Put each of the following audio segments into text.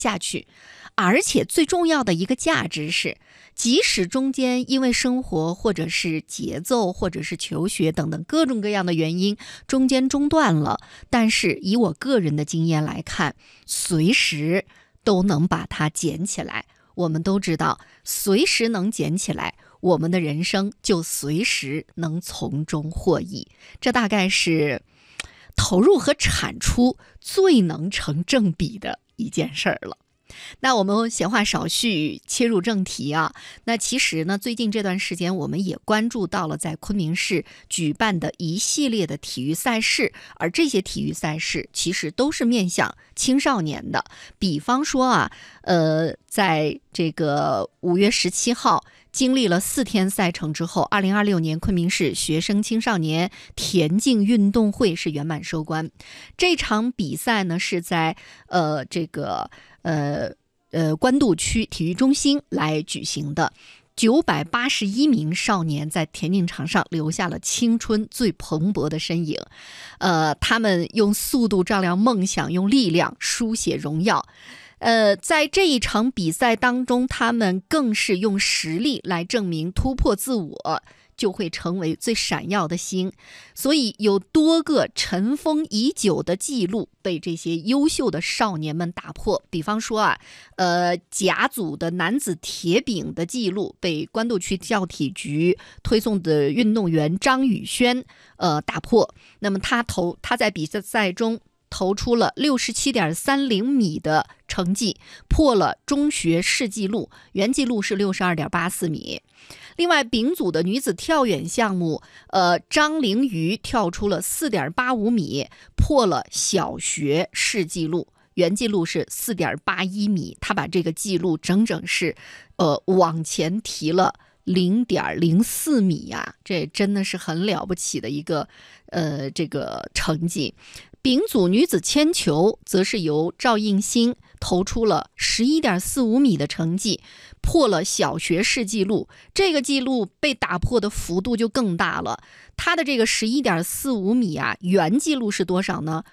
下去。而且最重要的一个价值是，即使中间因为生活或者是节奏或者是求学等等各种各样的原因中间中断了，但是以我个人的经验来看，随时都能把它捡起来。我们都知道，随时能捡起来，我们的人生就随时能从中获益。这大概是投入和产出最能成正比的一件事儿了。那我们闲话少叙，切入正题啊。那其实呢，最近这段时间我们也关注到了在昆明市举办的一系列的体育赛事，而这些体育赛事其实都是面向青少年的。比方说啊，在这个5月17号经历了4天赛程之后，2026年昆明市学生青少年田径运动会是圆满收官。这场比赛呢是在官渡区体育中心来举行的。981名少年在田径场上留下了青春最蓬勃的身影，他们用速度照亮梦想，用力量书写荣耀。在这一场比赛当中，他们更是用实力来证明突破自我就会成为最闪耀的星。所以有多个尘封已久的记录被这些优秀的少年们打破。比方说啊，甲组的男子铁饼的记录被官渡区教体局推送的运动员张宇轩打破。那么他在比赛中投出了67.30米的成绩，破了中学市纪录，原纪录是62.84米。另外，丙组的女子跳远项目，张凌瑜跳出了4.85米，破了小学市纪录，原纪录是4.81米。她把这个纪录整整是往前提了0.04米呀，这真的是很了不起的一个这个成绩。丙组女子铅球则是由赵应新投出了11.45米的成绩，破了小学市纪录。这个纪录被打破的幅度就更大了，她的这个11.45米啊，原纪录是多少呢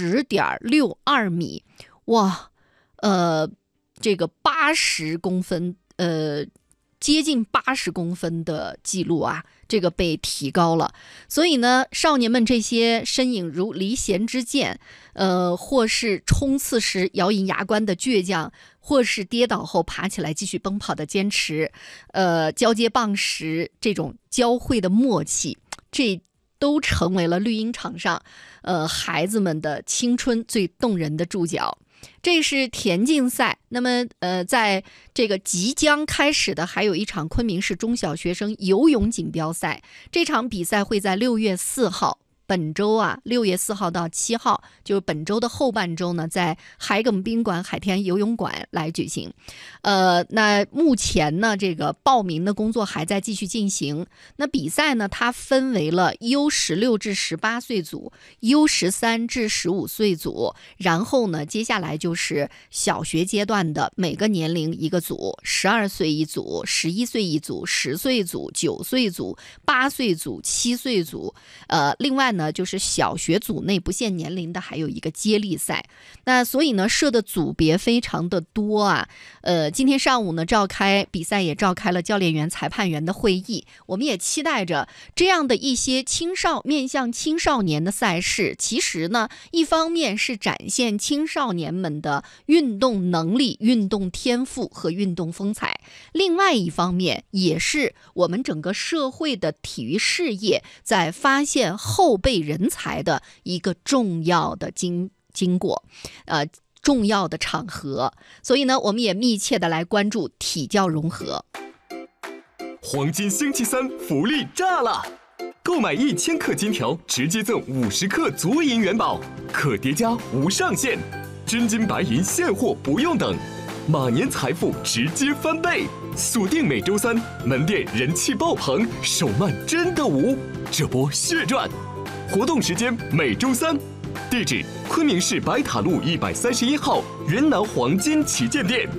？10.62米。哇，这个80公分，接近80公分的记录啊，这个被提高了。所以呢，少年们这些身影如离弦之箭，或是冲刺时咬紧牙关的倔强，或是跌倒后爬起来继续奔跑的坚持，交接棒时这种交汇的默契，这都成为了绿茵场上孩子们的青春最动人的注脚。这是田径赛。那么在这个即将开始的还有一场昆明市中小学生游泳锦标赛，这场比赛会在6月4号本周啊，6月4号到7号，就是本周的后半周呢，在海埂宾馆海天游泳馆来举行。那目前呢，这个报名的工作还在继续进行。那比赛呢，它分为了 U16 至18岁组、U13 至15岁组，然后呢，接下来就是小学阶段的每个年龄一个组，12岁一组、11岁一组、10岁组、9岁组、8岁组、7岁组。另外呢，就是小学组内不限年龄的还有一个接力赛。那所以呢，设的组别非常的多啊。今天上午呢，比赛也召开了教练员、裁判员的会议。我们也期待着这样的一些面向青少年的赛事，其实呢，一方面是展现青少年们的运动能力、运动天赋和运动风采，另外一方面也是我们整个社会的体育事业在发现后备人才的一个重要的经过，重要的场合。所以呢，我们也密切的来关注体教融合。 黄金星期三福利炸了！购买1000克金条，直接赠50克足银元宝，可叠加无上限，真金白银现货不用等，马年财富直接翻倍。锁定每周三，门店人气爆棚，手慢真的无，这波血赚！活动时间每周三，地址昆明市白塔路131号元南黄金旗舰店。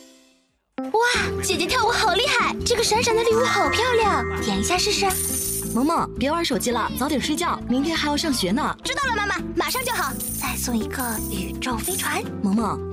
哇，姐姐跳舞好厉害！这个闪闪的礼物好漂亮，点一下试试。 萌萌，别玩手机了，早点睡觉，明天还要上学呢。 知道了，妈妈，马上就好。再送一个宇宙飞船。 萌萌。